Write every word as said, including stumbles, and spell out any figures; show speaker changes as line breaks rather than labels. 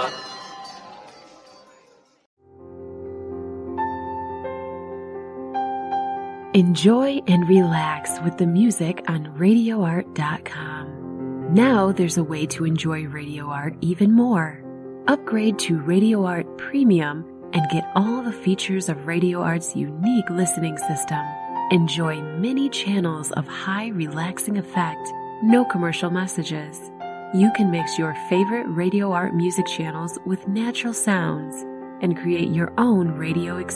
Enjoy and relax with the music on radio art dot com. Now there's a way to enjoy Radio Art even more. Upgrade to Radio Art Premium and get all the features of Radio Art's unique listening system. Enjoy many channels of high relaxing effect, no commercial messages. You can mix your favorite Radio Art music channels with natural sounds and create your own radio experience.